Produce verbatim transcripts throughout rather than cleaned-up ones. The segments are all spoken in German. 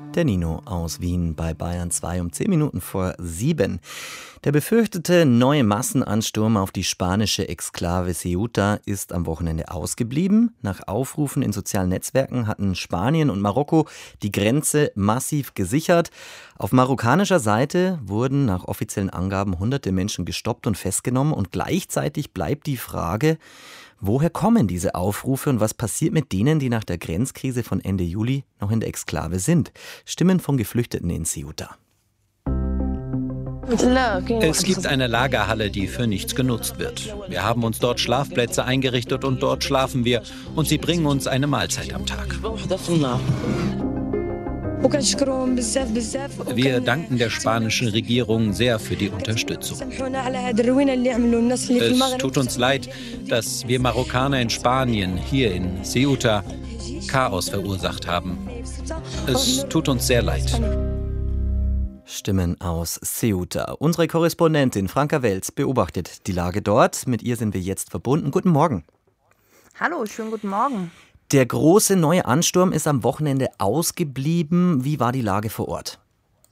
Der Nino aus Wien bei Bayern zwei um zehn Minuten vor sieben. Der befürchtete neue Massenansturm auf die spanische Exklave Ceuta ist am Wochenende ausgeblieben. Nach Aufrufen in sozialen Netzwerken hatten Spanien und Marokko die Grenze massiv gesichert. Auf marokkanischer Seite wurden nach offiziellen Angaben hunderte Menschen gestoppt und festgenommen. Und gleichzeitig bleibt die Frage, woher kommen diese Aufrufe und was passiert mit denen, die nach der Grenzkrise von Ende Juli noch in der Exklave sind? Stimmen von Geflüchteten in Ceuta. Es gibt eine Lagerhalle, die für nichts genutzt wird. Wir haben uns dort Schlafplätze eingerichtet und dort schlafen wir und sie bringen uns eine Mahlzeit am Tag. Wir danken der spanischen Regierung sehr für die Unterstützung. Es tut uns leid, dass wir Marokkaner in Spanien, hier in Ceuta, Chaos verursacht haben. Es tut uns sehr leid. Stimmen aus Ceuta. Unsere Korrespondentin Franka Welz beobachtet die Lage dort. Mit ihr sind wir jetzt verbunden. Guten Morgen. Hallo, schönen guten Morgen. Der große neue Ansturm ist am Wochenende ausgeblieben. Wie war die Lage vor Ort?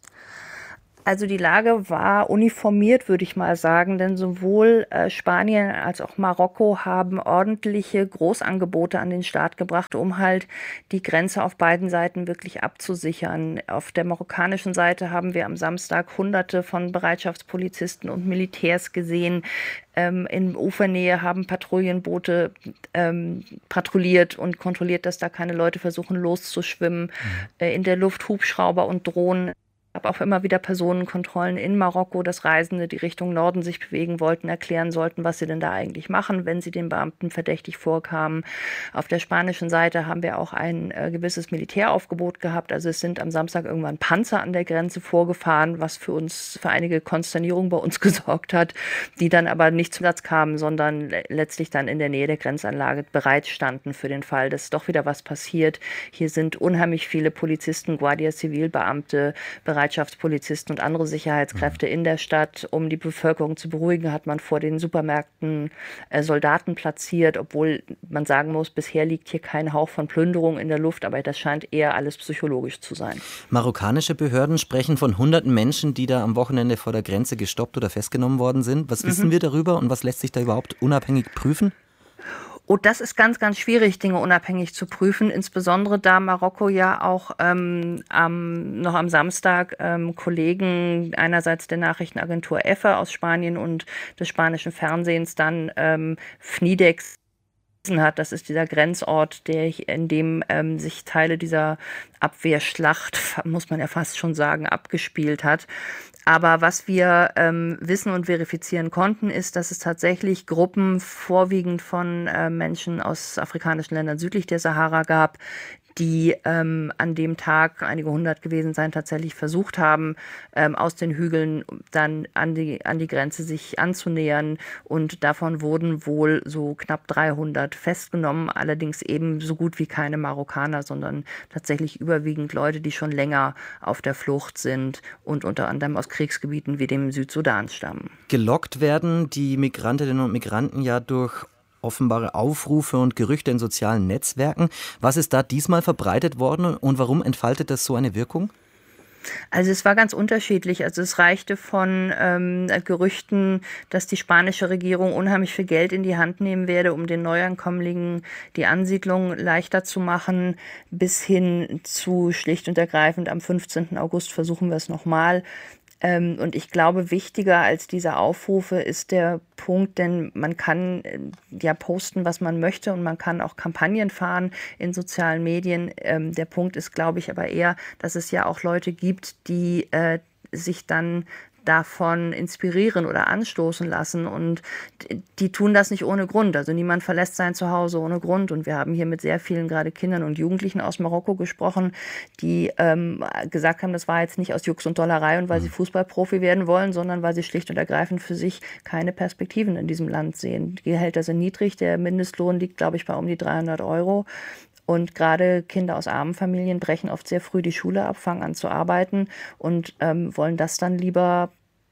Also die Lage war uniformiert, würde ich mal sagen, denn sowohl äh, Spanien als auch Marokko haben ordentliche Großangebote an den Start gebracht, um halt die Grenze auf beiden Seiten wirklich abzusichern. Auf der marokkanischen Seite haben wir am Samstag Hunderte von Bereitschaftspolizisten und Militärs gesehen. Ähm, in Ufernähe haben Patrouillenboote ähm, patrouilliert und kontrolliert, dass da keine Leute versuchen loszuschwimmen. Mhm. Äh, in der Luft Hubschrauber und Drohnen. Es gab auch immer wieder Personenkontrollen in Marokko, dass Reisende, die Richtung Norden sich bewegen wollten, erklären sollten, was sie denn da eigentlich machen, wenn sie den Beamten verdächtig vorkamen. Auf der spanischen Seite haben wir auch ein äh, gewisses Militäraufgebot gehabt. Also es sind am Samstag irgendwann Panzer an der Grenze vorgefahren, was für uns, für einige Konsternierung bei uns gesorgt hat, die dann aber nicht zum Platz kamen, sondern letztlich dann in der Nähe der Grenzanlage bereit standen für den Fall, dass doch wieder was passiert. Hier sind unheimlich viele Polizisten, Guardia Civil Beamte, Bereitschaftspolizisten und andere Sicherheitskräfte in der Stadt. Um die Bevölkerung zu beruhigen, hat man vor den Supermärkten äh, Soldaten platziert, obwohl man sagen muss, bisher liegt hier kein Hauch von Plünderung in der Luft, aber das scheint eher alles psychologisch zu sein. Marokkanische Behörden sprechen von hunderten Menschen, die da am Wochenende vor der Grenze gestoppt oder festgenommen worden sind. Was mhm. wissen wir darüber und was lässt sich da überhaupt unabhängig prüfen? Oh, das ist ganz, ganz schwierig, Dinge unabhängig zu prüfen, insbesondere da Marokko ja auch ähm, am, noch am Samstag ähm, Kollegen einerseits der Nachrichtenagentur E F E aus Spanien und des spanischen Fernsehens dann ähm, Fnidex hat. Das ist dieser Grenzort, der, in dem ähm, sich Teile dieser Abwehrschlacht, muss man ja fast schon sagen, abgespielt hat. Aber was wir ähm, wissen und verifizieren konnten, ist, dass es tatsächlich Gruppen vorwiegend von äh, Menschen aus afrikanischen Ländern südlich der Sahara gab, die ähm, an dem Tag, einige hundert gewesen sein, tatsächlich versucht haben, ähm, aus den Hügeln dann an die, an die Grenze sich anzunähern. Und davon wurden wohl so knapp dreihundert festgenommen, allerdings eben so gut wie keine Marokkaner, sondern tatsächlich überwiegend Leute, die schon länger auf der Flucht sind und unter anderem aus Kriegsgebieten wie dem Südsudan stammen. Gelockt werden die Migrantinnen und Migranten ja durch offenbare Aufrufe und Gerüchte in sozialen Netzwerken. Was ist da diesmal verbreitet worden und warum entfaltet das so eine Wirkung? Also es war ganz unterschiedlich. Also es reichte von ähm, Gerüchten, dass die spanische Regierung unheimlich viel Geld in die Hand nehmen werde, um den Neuankömmlingen die Ansiedlung leichter zu machen, bis hin zu schlicht und ergreifend am fünfzehnten August versuchen wir es nochmal. Ähm, und ich glaube, wichtiger als diese Aufrufe ist der Punkt, denn man kann äh, ja posten, was man möchte und man kann auch Kampagnen fahren in sozialen Medien. Ähm, der Punkt ist, glaube ich, aber eher, dass es ja auch Leute gibt, die äh, sich dann davon inspirieren oder anstoßen lassen und die tun das nicht ohne Grund. Also niemand verlässt sein Zuhause ohne Grund und wir haben hier mit sehr vielen gerade Kindern und Jugendlichen aus Marokko gesprochen, die ähm, gesagt haben, das war jetzt nicht aus Jux und Dollerei und weil sie Fußballprofi werden wollen, sondern weil sie schlicht und ergreifend für sich keine Perspektiven in diesem Land sehen. Die Gehälter sind niedrig, der Mindestlohn liegt, glaube ich, bei um die dreihundert Euro. Und gerade Kinder aus armen Familien brechen oft sehr früh die Schule ab, fangen an zu arbeiten und ähm, wollen das dann lieber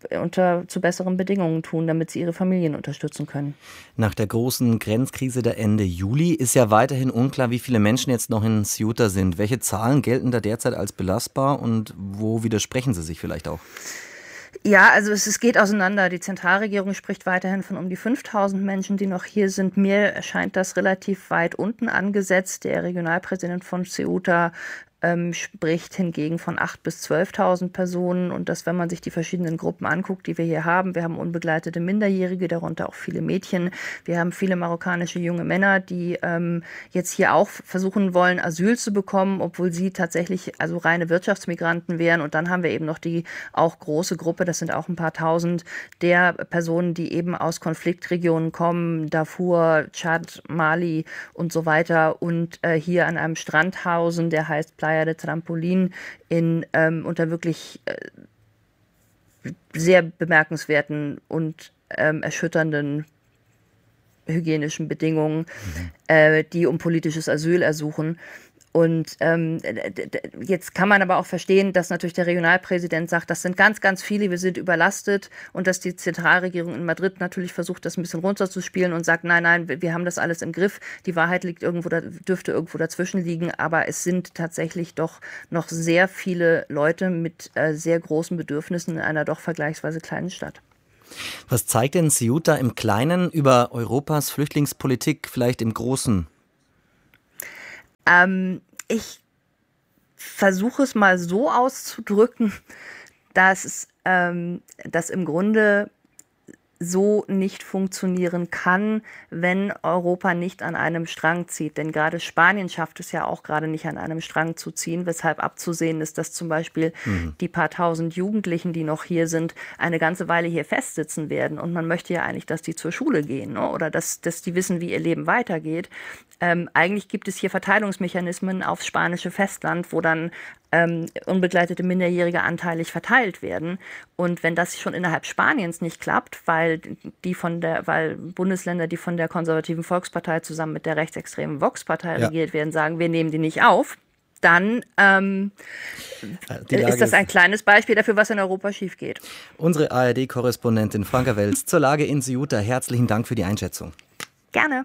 unter zu besseren Bedingungen tun, damit sie ihre Familien unterstützen können. Nach der großen Grenzkrise der Ende Juli ist ja weiterhin unklar, wie viele Menschen jetzt noch in Ceuta sind. Welche Zahlen gelten da derzeit als belastbar und wo widersprechen sie sich vielleicht auch? Ja, also es, es geht auseinander. Die Zentralregierung spricht weiterhin von um die fünftausend Menschen, die noch hier sind. Mir erscheint das relativ weit unten angesetzt. Der Regionalpräsident von Ceuta ähm, spricht hingegen von achttausend bis zwölftausend Personen. Und das, wenn man sich die verschiedenen Gruppen anguckt, die wir hier haben. Wir haben unbegleitete Minderjährige, darunter auch viele Mädchen. Wir haben viele marokkanische junge Männer, die ähm, jetzt hier auch versuchen wollen, Asyl zu bekommen, obwohl sie tatsächlich also reine Wirtschaftsmigranten wären. Und dann haben wir eben noch die auch große Gruppe, das sind auch ein paar tausend, der Personen, die eben aus Konfliktregionen kommen, Darfur, Tschad, Mali und so weiter und äh, hier an einem Strand hausen, der heißt Playa de Trampolín, in ähm, unter wirklich äh, sehr bemerkenswerten und ähm, erschütternden hygienischen Bedingungen, mhm. äh, die um politisches Asyl ersuchen. Und ähm, jetzt kann man aber auch verstehen, dass natürlich der Regionalpräsident sagt, das sind ganz, ganz viele, wir sind überlastet und dass die Zentralregierung in Madrid natürlich versucht, das ein bisschen runterzuspielen und sagt, nein, nein, wir haben das alles im Griff. Die Wahrheit liegt irgendwo, dürfte irgendwo dazwischen liegen, aber es sind tatsächlich doch noch sehr viele Leute mit äh, sehr großen Bedürfnissen in einer doch vergleichsweise kleinen Stadt. Was zeigt denn Ceuta im Kleinen über Europas Flüchtlingspolitik, vielleicht im Großen? Ähm, ich versuche es mal so auszudrücken, dass ähm, das im Grunde so nicht funktionieren kann, wenn Europa nicht an einem Strang zieht. Denn gerade Spanien schafft es ja auch gerade nicht an einem Strang zu ziehen, weshalb abzusehen ist, dass zum Beispiel mhm. die paar tausend Jugendlichen, die noch hier sind, eine ganze Weile hier festsitzen werden. Und man möchte ja eigentlich, dass die zur Schule gehen, ne? Oder dass, dass die wissen, wie ihr Leben weitergeht. Ähm, eigentlich gibt es hier Verteilungsmechanismen aufs spanische Festland, wo dann ähm, unbegleitete Minderjährige anteilig verteilt werden. Und wenn das schon innerhalb Spaniens nicht klappt, weil die von der, weil Bundesländer, die von der konservativen Volkspartei zusammen mit der rechtsextremen Vox-Partei ja. regiert werden, sagen, wir nehmen die nicht auf, dann ähm, ist das ein kleines Beispiel dafür, was in Europa schief geht. Unsere A R D-Korrespondentin Franka Welz zur Lage in Ceuta. Herzlichen Dank für die Einschätzung. Gerne.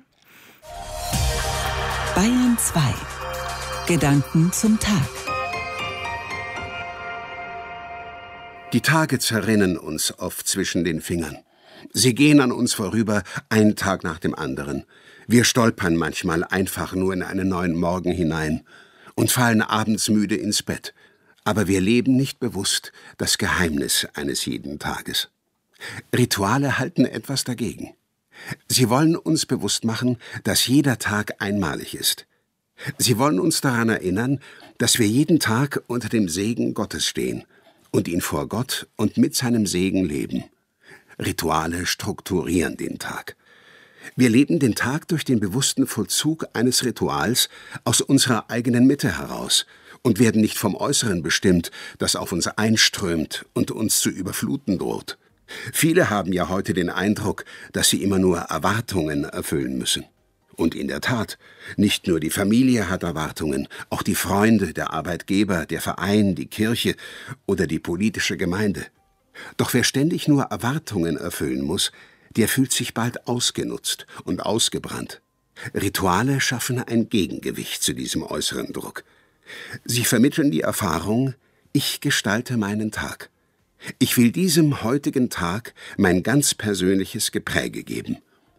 Bayern zwei. Gedanken zum Tag. Die Tage zerrinnen uns oft zwischen den Fingern. Sie gehen an uns vorüber, ein Tag nach dem anderen. Wir stolpern manchmal einfach nur in einen neuen Morgen hinein und fallen abends müde ins Bett. Aber wir leben nicht bewusst das Geheimnis eines jeden Tages. Rituale halten etwas dagegen. Sie wollen uns bewusst machen, dass jeder Tag einmalig ist. Sie wollen uns daran erinnern, dass wir jeden Tag unter dem Segen Gottes stehen und ihn vor Gott und mit seinem Segen leben. Rituale strukturieren den Tag. Wir leben den Tag durch den bewussten Vollzug eines Rituals aus unserer eigenen Mitte heraus und werden nicht vom Äußeren bestimmt, das auf uns einströmt und uns zu überfluten droht. Viele haben ja heute den Eindruck, dass sie immer nur Erwartungen erfüllen müssen. Und in der Tat, nicht nur die Familie hat Erwartungen, auch die Freunde, der Arbeitgeber, der Verein, die Kirche oder die politische Gemeinde. Doch wer ständig nur Erwartungen erfüllen muss, der fühlt sich bald ausgenutzt und ausgebrannt. Rituale schaffen ein Gegengewicht zu diesem äußeren Druck. Sie vermitteln die Erfahrung, ich gestalte meinen Tag. Ich will diesem heutigen Tag mein ganz persönliches Gepräge geben.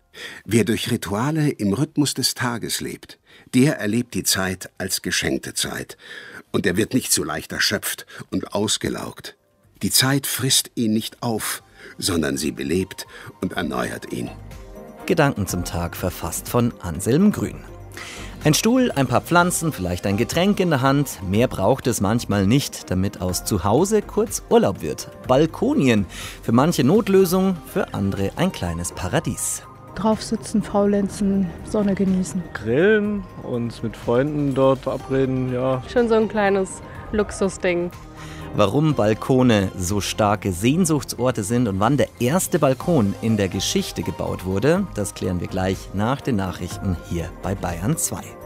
Wer durch Rituale im Rhythmus des Tages lebt, der erlebt die Zeit als geschenkte Zeit. Und er wird nicht so leicht erschöpft und ausgelaugt. Die Zeit frisst ihn nicht auf, sondern sie belebt und erneuert ihn. Gedanken zum Tag verfasst von Anselm Grün. Ein Stuhl, ein paar Pflanzen, vielleicht ein Getränk in der Hand. Mehr braucht es manchmal nicht, damit aus Zuhause kurz Urlaub wird. Balkonien. Für manche Notlösung, für andere ein kleines Paradies. Draufsitzen, faulenzen, Sonne genießen. Grillen und mit Freunden dort verabreden, ja. Schon so ein kleines Luxusding. Warum Balkone so starke Sehnsuchtsorte sind und wann der erste Balkon in der Geschichte gebaut wurde, das klären wir gleich nach den Nachrichten hier bei Bayern zwei.